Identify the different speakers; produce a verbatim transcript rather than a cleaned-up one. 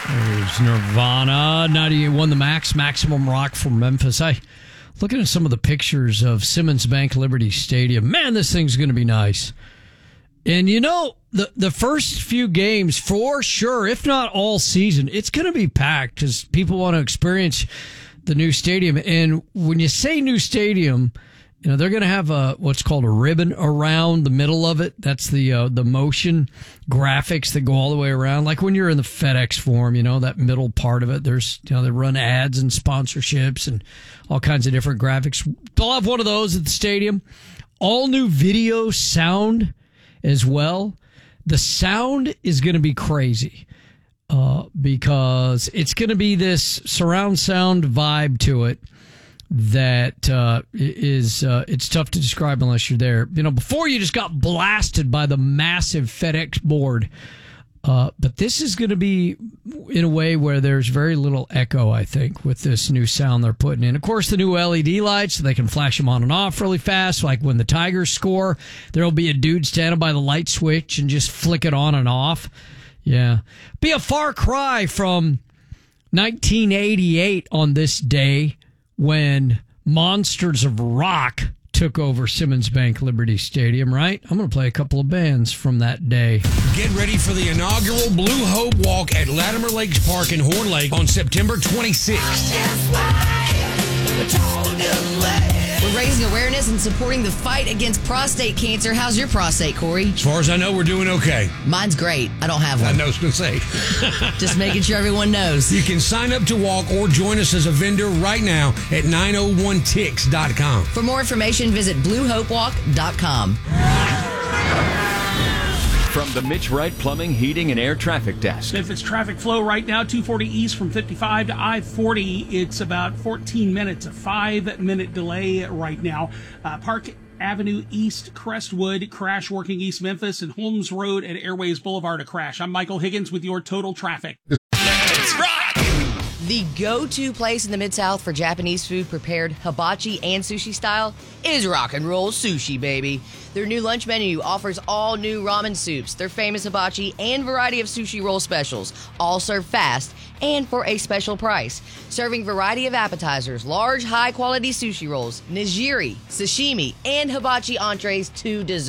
Speaker 1: There's Nirvana. ninety-eight won the Max, Maximum Rock from Memphis. I looking at some of the pictures of Simmons Bank Liberty Stadium. Man, this thing's going to be nice. And you know, the the first few games, for sure, if not all season, it's going to be packed because people want to experience the new stadium. And when you say new stadium, you know, they're going to have a what's called a ribbon around the middle of it. That's the uh, the motion graphics that go all the way around. Like when you're in the FedEx Forum, you know, that middle part of it. There's, you know, they run ads and sponsorships and all kinds of different graphics. They'll have one of those at the stadium. All new video sound as well. The sound is going to be crazy uh, because it's going to be this surround sound vibe to it. That uh, is, uh, it's tough to describe unless you're there. You know, before you just got blasted by the massive FedEx board. Uh, but this is going to be in a way where there's very little echo, I think, with this new sound they're putting in. Of course, the new L E D lights, so they can flash them on and off really fast. Like when the Tigers score, there'll be a dude standing by the light switch and just flick it on and off. Yeah. Be a far cry from nineteen eighty-eight on this day, when Monsters of Rock took over Simmons Bank Liberty Stadium, right? I'm going to play a couple of bands from that day.
Speaker 2: Get ready for the inaugural Blue Hope Walk at Latimer Lakes Park in Horn Lake on September twenty-sixth.
Speaker 3: We're raising awareness and supporting the fight against prostate cancer. How's your prostate, Corey?
Speaker 2: As far as I know, we're doing okay.
Speaker 3: Mine's great. I don't have one.
Speaker 2: I know, I was going to say.
Speaker 3: Just making sure everyone knows.
Speaker 2: You can sign up to walk or join us as a vendor right now at nine oh one ticks dot com.
Speaker 3: For more information, visit blue hope walk dot com.
Speaker 4: From the Mitch Wright Plumbing, Heating, and Air Traffic Desk.
Speaker 5: If it's traffic flow right now, two forty east from fifty-five to I forty, it's about fourteen minutes, a five-minute delay right now. Uh, Park Avenue East, Crestwood, crash working East Memphis, and Holmes Road at Airways Boulevard, a crash. I'm Michael Higgins with your total traffic.
Speaker 2: Let's rock!
Speaker 3: The go-to place in the Mid-South for Japanese food prepared hibachi and sushi style is Rock and Roll Sushi, baby. Their new lunch menu offers all new ramen soups, their famous hibachi, and variety of sushi roll specials, all served fast and for a special price. Serving variety of appetizers, large, high-quality sushi rolls, nigiri, sashimi, and hibachi entrees to dessert.